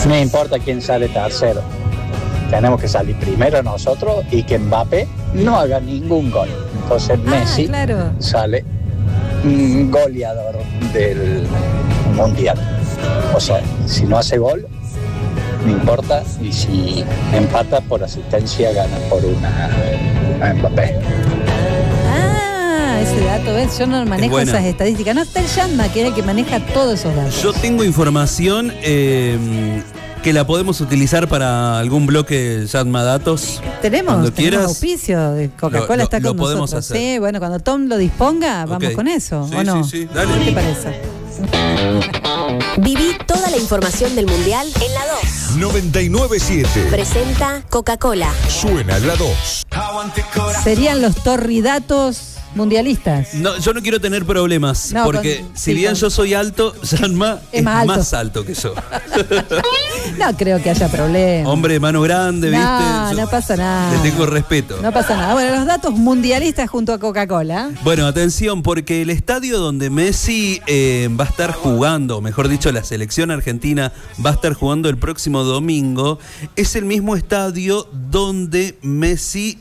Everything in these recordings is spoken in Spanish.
No importa quién sale tercero. Tenemos que salir primero nosotros y que Mbappé no haga ningún gol. Entonces Messi sale goleador del Mundial. O sea, si no hace gol, no importa. Y si empata por asistencia, gana por una a Mbappé. Ese dato, ¿ves? Yo no manejo esas estadísticas. No está el Yanma, que es el que maneja todos esos datos. Yo tengo información que la podemos utilizar para algún bloque Yanma Datos. Tenemos auspicio. Coca-Cola está con nosotros. Hacer. Sí, bueno, cuando Tom lo disponga, vamos con eso. Sí, ¿o no? Sí, dale. ¿Qué te parece? Viví toda la información del Mundial en la 2. 99.7. Presenta Coca-Cola. Suena la 2. Serían los torridatos mundialistas. No, yo no quiero tener problemas, porque si bien yo soy alto, Yanma es más alto que yo. No creo que haya problema. Hombre de mano grande, ¿viste? No pasa nada. Le tengo respeto. No pasa nada. Bueno, los datos mundialistas junto a Coca-Cola. Bueno, atención, porque el estadio donde Messi va a estar jugando, mejor dicho, la selección argentina va a estar jugando el próximo domingo, es el mismo estadio donde Messi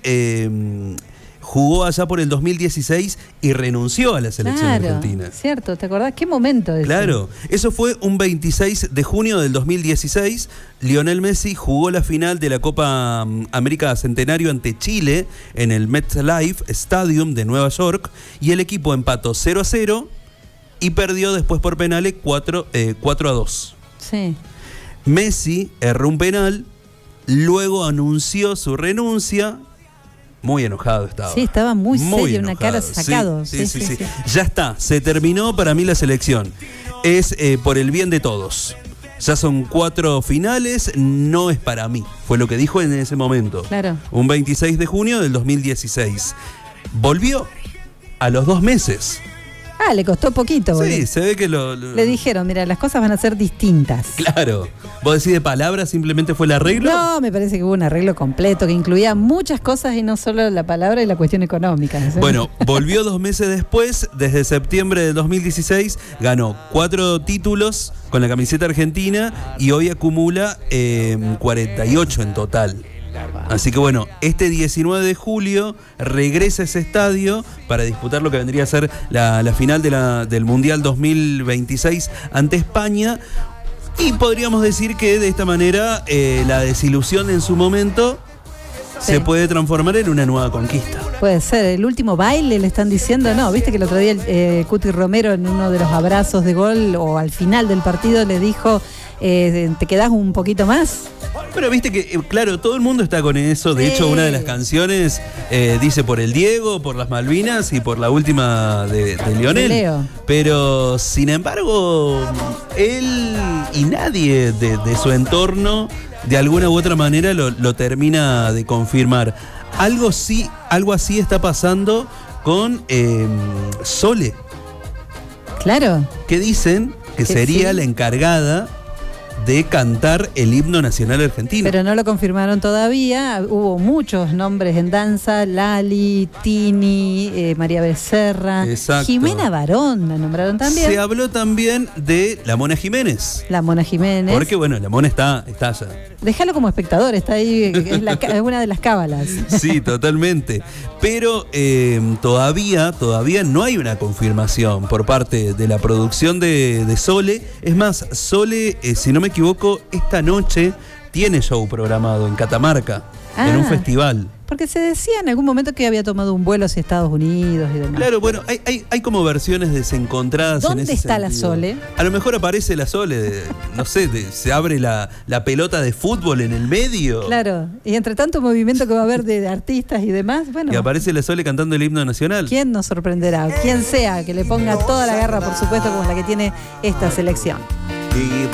jugó allá por el 2016 y renunció a la selección argentina. Cierto, ¿te acordás? ¿Qué momento ese? Claro, eso fue un 26 de junio del 2016. Lionel Messi jugó la final de la Copa América Centenario ante Chile en el MetLife Stadium de Nueva York y el equipo empató 0-0 y perdió después por penales 4-2. Sí. Messi erró un penal, luego anunció su renuncia. Muy enojado estaba. Sí, estaba muy serio, una cara sacado. Sí. Ya está, se terminó para mí la selección. Es por el bien de todos. Ya son 4 finales, no es para mí. Fue lo que dijo en ese momento. Claro. Un 26 de junio del 2016. Volvió a los 2 meses. Le costó poquito. Sí, se ve que le dijeron, mira, las cosas van a ser distintas. Claro. ¿Vos decís de palabras simplemente fue el arreglo? No, me parece que hubo un arreglo completo que incluía muchas cosas y no solo la palabra y la cuestión económica. ¿Sí? Bueno, volvió 2 meses después, desde septiembre de 2016, ganó 4 títulos con la camiseta argentina y hoy acumula 48 en total. Así que bueno, este 19 de julio regresa a ese estadio para disputar lo que vendría a ser la final del Mundial 2026 ante España. Y podríamos decir que de esta manera la desilusión en su momento se puede transformar en una nueva conquista. Puede ser, el último baile le están diciendo, no, viste que el otro día Cuti Romero en uno de los abrazos de gol o al final del partido le dijo, ¿te quedás un poquito más? Pero viste que, claro, todo el mundo está con eso. De hecho, una de las canciones dice por el Diego, por las Malvinas y por la última de Lionel. Pero, sin embargo, él y nadie de su entorno, de alguna u otra manera, lo termina de confirmar. Algo así está pasando con Sole. Claro. Que dicen que sería la encargada de cantar el himno nacional argentino. Pero no lo confirmaron todavía. Hubo muchos nombres en danza: Lali, Tini, María Becerra. Exacto. Jimena Barón la nombraron también. Se habló también de la Mona Jiménez. La Mona Jiménez. Porque bueno, la Mona está allá. Déjalo como espectador, está ahí, es una de las cábalas. Sí, totalmente. Pero todavía no hay una confirmación por parte de la producción de Sole. Es más, Sole, si no me equivoco, esta noche tiene show programado en Catamarca, en un festival. Porque se decía en algún momento que había tomado un vuelo hacia Estados Unidos y demás. Claro, bueno, hay como versiones desencontradas en ese ¿Dónde está sentido. la Sole? A lo mejor aparece la Sole, no sé, se abre la pelota de fútbol en el medio. Claro, y entre tanto movimiento que va a haber de artistas y demás, bueno. Y aparece la Sole cantando el himno nacional. ¿Quién nos sorprenderá? Quien sea que le ponga toda la garra, por supuesto, como la que tiene esta selección.